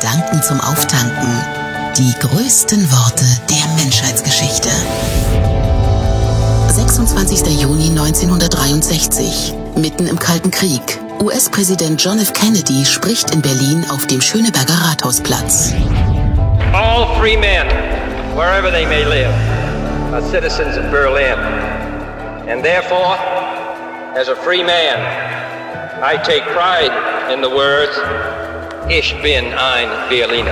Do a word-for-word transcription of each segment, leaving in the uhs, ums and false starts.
Gedanken zum Auftanken. Die größten Worte der Menschheitsgeschichte. sechsundzwanzigster Juni neunzehnhundertdreiundsechzig. Mitten im Kalten Krieg. U S-Präsident John F. Kennedy spricht in Berlin auf dem Schöneberger Rathausplatz. All free men, wherever they may live, are citizens of Berlin. And therefore, as a free man, I take pride in the words, Ich bin ein Berliner.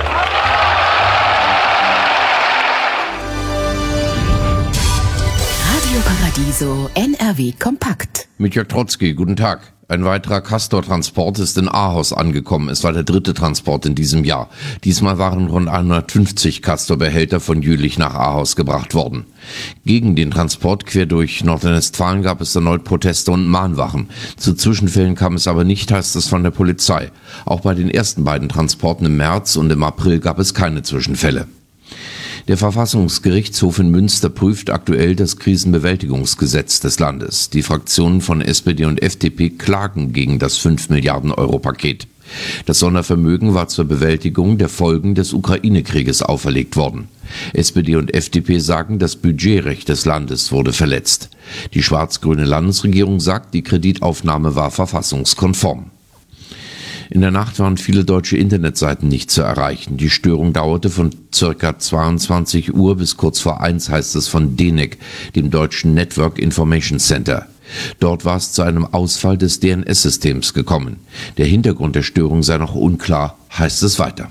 Radio Paradiso N R W Kompakt. Mit Jörg Trotzki, guten Tag. Ein weiterer Castor-Transport ist in Ahaus angekommen. Es war der dritte Transport in diesem Jahr. Diesmal waren rund hundertfünfzig Castor-Behälter von Jülich nach Ahaus gebracht worden. Gegen den Transport quer durch Nordrhein-Westfalen gab es erneut Proteste und Mahnwachen. Zu Zwischenfällen kam es aber nicht, heißt es von der Polizei. Auch bei den ersten beiden Transporten im März und im April gab es keine Zwischenfälle. Der Verfassungsgerichtshof in Münster prüft aktuell das Krisenbewältigungsgesetz des Landes. Die Fraktionen von S P D und F D P klagen gegen das fünf Milliarden Euro Paket. Das Sondervermögen war zur Bewältigung der Folgen des Ukraine-Krieges auferlegt worden. S P D und F D P sagen, das Budgetrecht des Landes wurde verletzt. Die schwarz-grüne Landesregierung sagt, die Kreditaufnahme war verfassungskonform. In der Nacht waren viele deutsche Internetseiten nicht zu erreichen. Die Störung dauerte von circa zweiundzwanzig Uhr bis kurz vor eins, heißt es von D N E C, dem deutschen Network Information Center. Dort war es zu einem Ausfall des D N S-Systems gekommen. Der Hintergrund der Störung sei noch unklar, heißt es weiter.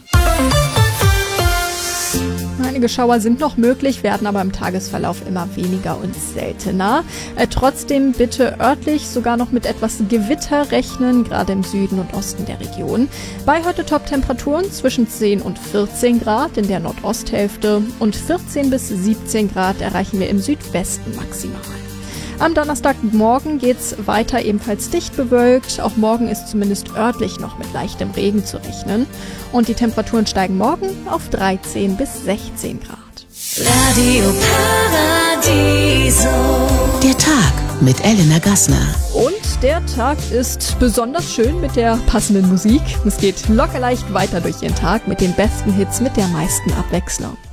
Einige Schauer sind noch möglich, werden aber im Tagesverlauf immer weniger und seltener. Äh, trotzdem bitte örtlich sogar noch mit etwas Gewitter rechnen, gerade im Süden und Osten der Region. Bei heute Top-Temperaturen zwischen zehn und vierzehn Grad in der Nordosthälfte und vierzehn bis siebzehn Grad erreichen wir im Südwesten maximal. Am Donnerstagmorgen geht's weiter ebenfalls dicht bewölkt. Auch morgen ist zumindest örtlich noch mit leichtem Regen zu rechnen. Und die Temperaturen steigen morgen auf dreizehn bis sechzehn Grad. Radio Paradiso. Der Tag mit Elena Gassner. Und der Tag ist besonders schön mit der passenden Musik. Es geht locker leicht weiter durch den Tag mit den besten Hits, mit der meisten Abwechslung.